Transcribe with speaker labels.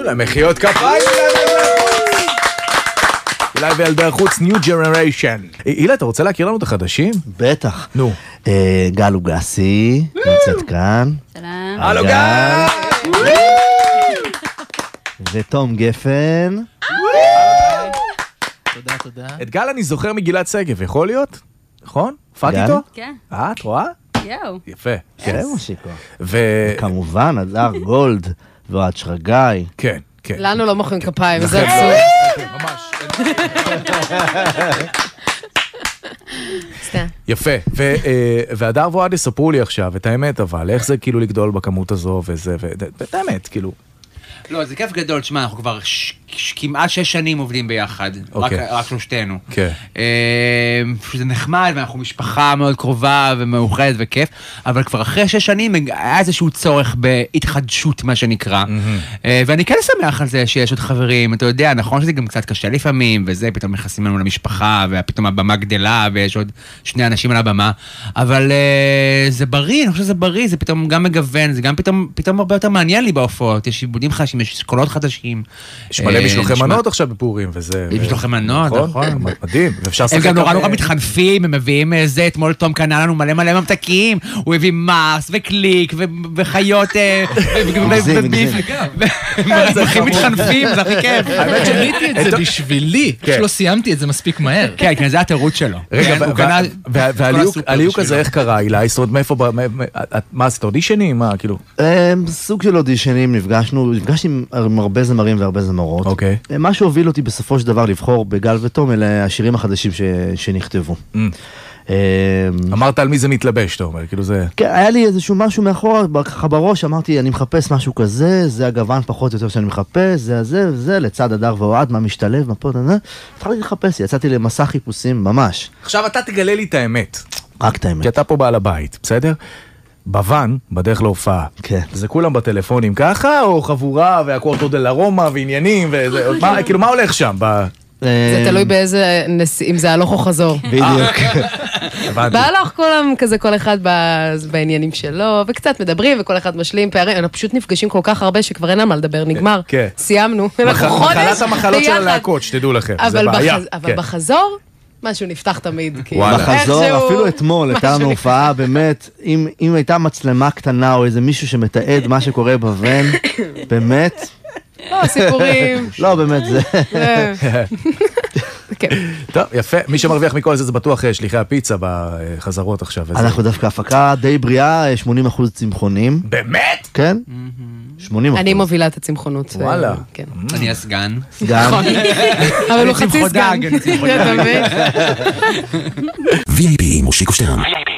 Speaker 1: תנו להם מחיאות כפיים. אולי וילדי החוץ, New Generation. אילה, אתה רוצה להכיר לנו את החדשים?
Speaker 2: בטח.
Speaker 1: נו.
Speaker 2: גל לוגסי, נמצאת כאן.
Speaker 3: שלום.
Speaker 1: הלו גל!
Speaker 2: ותום גפן.
Speaker 4: תודה, תודה.
Speaker 1: את גל אני זוכר מגילת שגב, יכול להיות? נכון? הופעתי
Speaker 2: גל?
Speaker 1: איתו?
Speaker 3: כן.
Speaker 1: את רואה?
Speaker 3: יואו.
Speaker 1: יפה.
Speaker 2: כן, מושיקו.
Speaker 1: ו...
Speaker 2: כמובן, אדר גולד ואוהד שרגאי.
Speaker 1: כן, כן.
Speaker 5: לנו לא מוחאים כפיים, זה עצוב.
Speaker 1: ממש.
Speaker 5: סתם.
Speaker 1: יפה. והדר ואוהד יספרו לי עכשיו את האמת, אבל איך זה כאילו לגדול בכמות הזו וזה, ואת האמת, כאילו.
Speaker 6: לא, זה כיף גדול, תשמע, אנחנו כבר כמעט 6 שנים עובדים ביחד, רק שלושתנו.
Speaker 1: כן.
Speaker 6: זה נחמד, ואנחנו משפחה מאוד קרובה ומאוחדת וכיף, אבל כבר אחרי 6 שנים היה איזשהו צורך בהתחדשות, מה שנקרא. ואני כן שמח על זה שיש עוד חברים, אתה יודע, נכון שזה גם קצת קשה לפעמים, וזה, פתאום נכנסים לנו למשפחה, ופתאום הבמה גדלה, ויש עוד 2 אנשים על הבמה, אבל זה בריא, אני חושב שזה בריא, זה פתאום גם מגוון, זה גם פתאום הרבה יותר מעניין לי בהופעות, יש עיבודים חדשים, יש קולות חדשים.
Speaker 1: יש מלא משלוחי מנות עכשיו בפורים, וזה...
Speaker 6: יש משלוחי מנות, נכון.
Speaker 1: מדהים, ואפשר
Speaker 6: הם גם נורא מתחנפים, הם מביאים זה, אתמול תום קנה לנו מלא ממתקים, הוא הביא מס וקליק וחיות וביף, הם הכי מתחנפים, זה הכי כיף.
Speaker 4: האמת שניתי את זה בשבילי, שלא סיימתי את זה מספיק מהר.
Speaker 6: כן, זה התירוץ שלו.
Speaker 1: רגע, והליוק הזה איך קרה, אילי? זאת אומרת, מאיפה, מה, עשית אודישנים? מה, כאילו?
Speaker 2: סוג של אודישנים, נפגשתי עם הרבה זמרים והרבה זמרות.
Speaker 1: אוקיי.
Speaker 2: מה שהוביל אותי בסופו של דבר לבחור בגל ותום, אלה השירים החדשים שנכתבו.
Speaker 1: אמרת על מי זה מתלבש, אתה אומר, כאילו זה...
Speaker 2: כן, היה לי איזשהו משהו מאחורה, ככה בראש, אמרתי, אני מחפש משהו כזה, זה הגוון פחות או יותר שאני מחפש, זה, לצד הדר ואוהד, מה משתלב, מה פה, התחלתי לחפש, יצאתי למסע חיפושים, ממש.
Speaker 1: עכשיו אתה תגלה לי את האמת.
Speaker 2: רק את האמת.
Speaker 1: כי אתה פה בעל הבית, בסדר? בוון, בדרך להופעה.
Speaker 2: כן.
Speaker 1: זה כולם בטלפונים ככה, או חבורה, והקורטו דל ארומה, ועניינים, וזה, כאילו, מה הולך שם?
Speaker 5: זה תלוי באיזה, אם זה הלוך או חזור.
Speaker 2: בדיוק.
Speaker 5: בהלוך כולם כזה, כל אחד בעניינים שלו, וקצת מדברים, וכל אחד משלים פערים, אנחנו פשוט נפגשים כל כך הרבה שכבר אין על מה לדבר, נגמר. סיימנו.
Speaker 1: מחלת המחלות של הלהקות, שתדעו לכם, זה בעיה.
Speaker 5: אבל בחזור, משהו נפתח תמיד.
Speaker 2: בחזור, אפילו אתמול, הייתה לנו הופעה, באמת, אם הייתה מצלמה קטנה, או איזה מישהו שמתעד מה שקורה בוון, באמת...
Speaker 5: לא, סיפורים.
Speaker 2: לא, באמת זה.
Speaker 1: טוב, יפה. מי שמרוויח מכל זה, זה בטוח שליחי הפיצה בחזרות עכשיו.
Speaker 2: אנחנו דווקא הפקה די בריאה, 80% צמחונים.
Speaker 1: באמת?
Speaker 2: כן. 80%.
Speaker 5: אני מובילה את הצמחונות.
Speaker 1: וואלה.
Speaker 6: אני הסגן.
Speaker 2: סגן.
Speaker 5: אבל הוא חצי סגן.
Speaker 6: צמחו דג.
Speaker 7: VIP מושיקו שטרן.